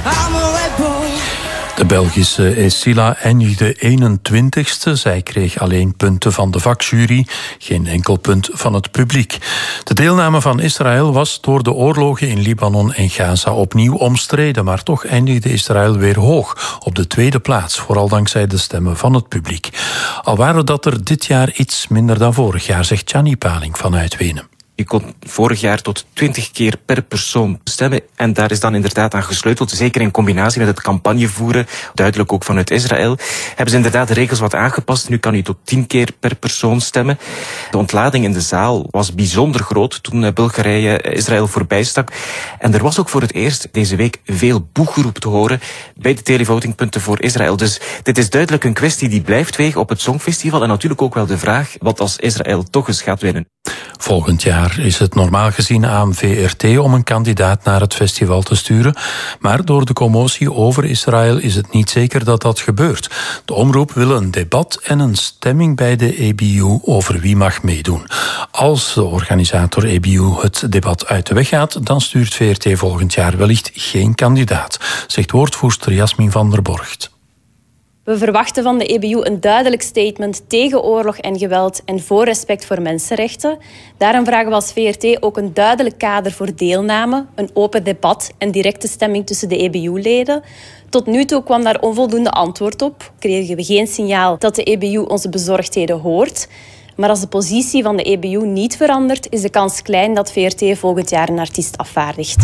De Belgische Esila eindigde 21ste. Zij kreeg alleen punten van de vakjury, geen enkel punt van het publiek. De deelname van Israël was door de oorlogen in Libanon en Gaza opnieuw omstreden, maar toch eindigde Israël weer hoog, op de tweede plaats, vooral dankzij de stemmen van het publiek. Al waren dat er dit jaar iets minder dan vorig jaar, zegt Gianni Paling vanuit Wenen. Je kon vorig jaar tot 20 keer per persoon stemmen. En daar is dan inderdaad aan gesleuteld. Zeker in combinatie met het campagnevoeren, duidelijk ook vanuit Israël, hebben ze inderdaad de regels wat aangepast. Nu kan je tot 10 keer per persoon stemmen. De ontlading in de zaal was bijzonder groot toen Bulgarije Israël voorbijstak. En er was ook voor het eerst deze week veel boegeroep te horen bij de televotingpunten voor Israël. Dus dit is duidelijk een kwestie die blijft wegen op het Songfestival. En natuurlijk ook wel de vraag, wat als Israël toch eens gaat winnen? Volgend jaar is het normaal gezien aan VRT om een kandidaat naar het festival te sturen. Maar door de commotie over Israël is het niet zeker dat dat gebeurt. De omroep wil een debat en een stemming bij de EBU over wie mag meedoen. Als de organisator EBU het debat uit de weg gaat, dan stuurt VRT volgend jaar wellicht geen kandidaat, zegt woordvoerster Jasmin van der Borgt. We verwachten van de EBU een duidelijk statement tegen oorlog en geweld en voor respect voor mensenrechten. Daarom vragen we als VRT ook een duidelijk kader voor deelname, een open debat en directe stemming tussen de EBU-leden. Tot nu toe kwam daar onvoldoende antwoord op. Kregen we geen signaal dat de EBU onze bezorgdheden hoort. Maar als de positie van de EBU niet verandert, is de kans klein dat VRT volgend jaar een artiest afvaardigt.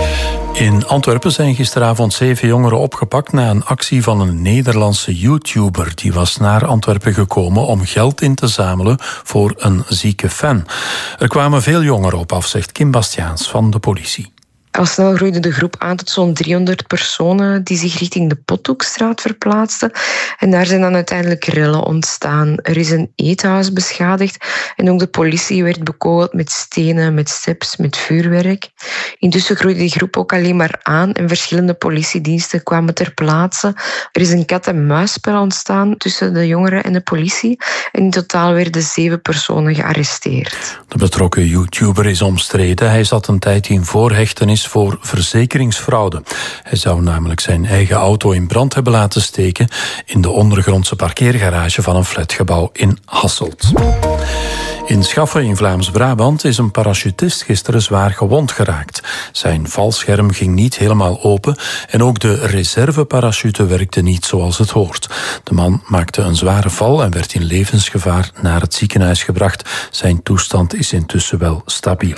In Antwerpen zijn gisteravond 7 jongeren opgepakt na een actie van een Nederlandse YouTuber. Die was naar Antwerpen gekomen om geld in te zamelen voor een zieke fan. Er kwamen veel jongeren op af, zegt Kim Bastiaans van de politie. Al snel groeide de groep aan tot zo'n 300 personen die zich richting de Pothoekstraat verplaatsten. En daar zijn dan uiteindelijk rellen ontstaan. Er is een eethuis beschadigd en ook de politie werd bekogeld met stenen, met steps, met vuurwerk. Intussen groeide die groep ook alleen maar aan en verschillende politiediensten kwamen ter plaatse. Er is een kat-en-muisspel ontstaan tussen de jongeren en de politie. En in totaal werden 7 personen gearresteerd. De betrokken YouTuber is omstreden. Hij zat een tijd in voorhechtenis voor verzekeringsfraude. Hij zou namelijk zijn eigen auto in brand hebben laten steken in de ondergrondse parkeergarage van een flatgebouw in Hasselt. In Schaffen in Vlaams-Brabant is een parachutist gisteren zwaar gewond geraakt. Zijn valscherm ging niet helemaal open en ook de reserveparachute werkte niet zoals het hoort. De man maakte een zware val en werd in levensgevaar naar het ziekenhuis gebracht. Zijn toestand is intussen wel stabiel.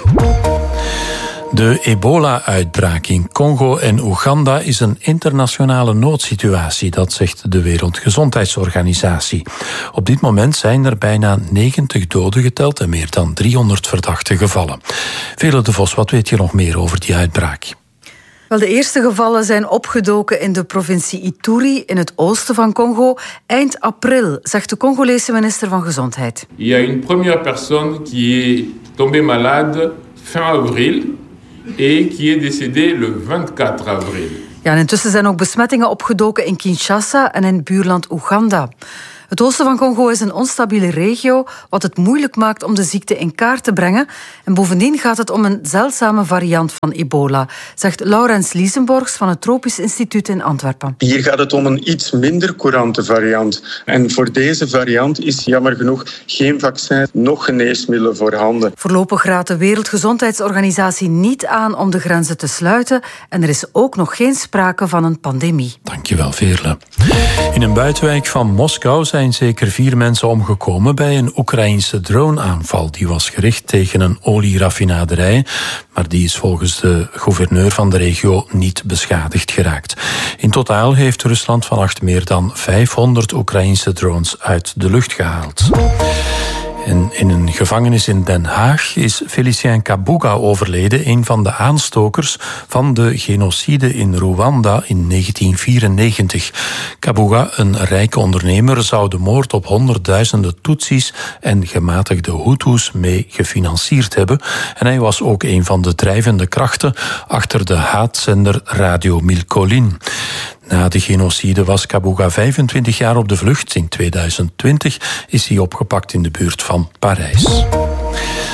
De ebola-uitbraak in Congo en Oeganda is een internationale noodsituatie, dat zegt de Wereldgezondheidsorganisatie. Op dit moment zijn er bijna 90 doden geteld en meer dan 300 verdachte gevallen. Vele de Vos, wat weet je nog meer over die uitbraak? Wel, de eerste gevallen zijn opgedoken in de provincie Ituri in het oosten van Congo eind april, zegt de Congolese minister van Gezondheid. Il y a une première personne qui est tombée malade fin avril et qui est décédée le 24 avril. Ja, en intussen zijn ook besmettingen opgedoken in Kinshasa en in buurland Oeganda. Het oosten van Congo is een onstabiele regio, wat het moeilijk maakt om de ziekte in kaart te brengen. En bovendien gaat het om een zeldzame variant van ebola, zegt Laurens Liesenborgs van het Tropisch Instituut in Antwerpen. Hier gaat het om een iets minder courante variant. En voor deze variant is jammer genoeg geen vaccin, nog geneesmiddelen voorhanden. Voorlopig raadt de Wereldgezondheidsorganisatie niet aan om de grenzen te sluiten. En er is ook nog geen sprake van een pandemie. Dankjewel, Veerle. In een buitenwijk van Moskou zijn zeker 4 mensen omgekomen bij een Oekraïense droneaanval. Die was gericht tegen een olieraffinaderij, maar die is volgens de gouverneur van de regio niet beschadigd geraakt. In totaal heeft Rusland vannacht meer dan 500 Oekraïense drones uit de lucht gehaald. En in een gevangenis in Den Haag is Félicien Kabuga overleden, een van de aanstokers van de genocide in Rwanda in 1994. Kabuga, een rijke ondernemer, zou de moord op honderdduizenden Tutsis en gematigde Hutus mee gefinancierd hebben. En hij was ook een van de drijvende krachten achter de haatzender Radio Milkolin. Na de genocide was Kabuga 25 jaar op de vlucht. In 2020 is hij opgepakt in de buurt van Parijs.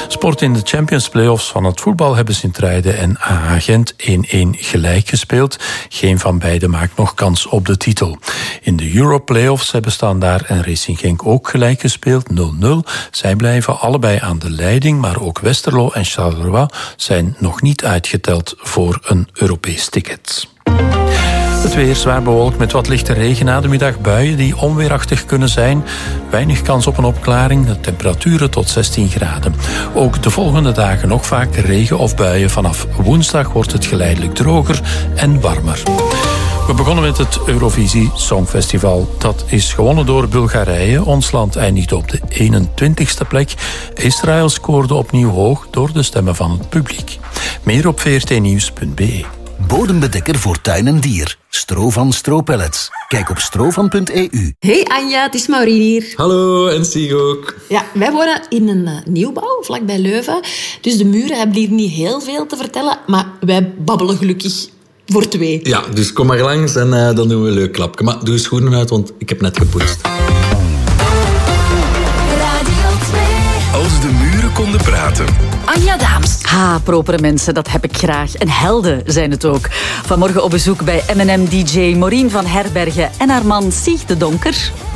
Sport in de Champions Playoffs van het voetbal hebben Sint-Truiden en AA Gent 1-1 gelijk gespeeld. Geen van beiden maakt nog kans op de titel. In de Euro-playoffs hebben Standaard en Racing Genk ook gelijk gespeeld, 0-0. Zij blijven allebei aan de leiding, maar ook Westerlo en Charleroi zijn nog niet uitgeteld voor een Europees ticket. Het weer zwaar bewolkt met wat lichte regen na de middag, buien die onweerachtig kunnen zijn. Weinig kans op een opklaring, de temperaturen tot 16 graden. Ook de volgende dagen nog vaak regen of buien. Vanaf woensdag wordt het geleidelijk droger en warmer. We begonnen met het Eurovisie Songfestival. Dat is gewonnen door Bulgarije. Ons land eindigde op de 21ste plek. Israël scoorde opnieuw hoog door de stemmen van het publiek. Meer op vrtnieuws.be. Bodembedekker voor tuin en dier. Stro van Stropellets. Kijk op strovan.eu. Hey Anja, het is Maureen hier. Hallo, en Stig ook. Ja, wij wonen in een nieuwbouw, vlakbij Leuven. Dus de muren hebben hier niet heel veel te vertellen, maar wij babbelen gelukkig voor 2. Ja, dus kom maar langs en dan doen we een leuk klapje. Maar doe je schoenen uit, want ik heb net gepoetst. Als de muren konden praten. Anja Daams. Ha, propere mensen, dat heb ik graag. En helden zijn het ook. Vanmorgen op bezoek bij M&M-dj Maureen van Herbergen en haar man Sieg de Donker.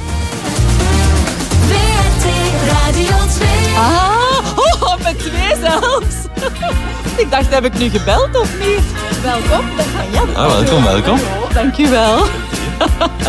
VRT Radio 2. Ah, met 2 zelfs. Ik dacht, heb ik nu gebeld of niet? Welkom, dag Anja. Welkom. Dank u wel.